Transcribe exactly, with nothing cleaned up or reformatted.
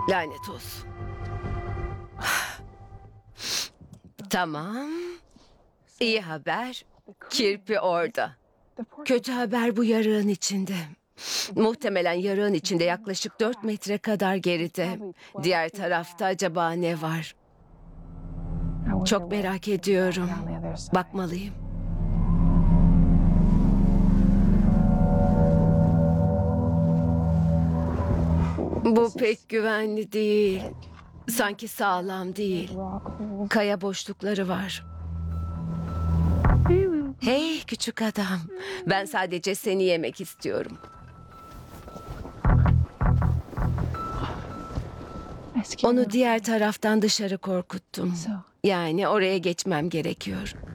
Lanet olsun. Tamam. İyi haber. Kirpi orada. Kötü haber bu yarığın içinde. Muhtemelen yarığın içinde yaklaşık dört metre kadar geride. Diğer tarafta acaba ne var? Çok merak ediyorum. Bakmalıyım. Bu pek güvenli değil. Sanki sağlam değil. Kaya boşlukları var. Hey küçük adam. Ben sadece seni yemek istiyorum. Onu diğer taraftan dışarı korkuttum. Yani oraya geçmem gerekiyor.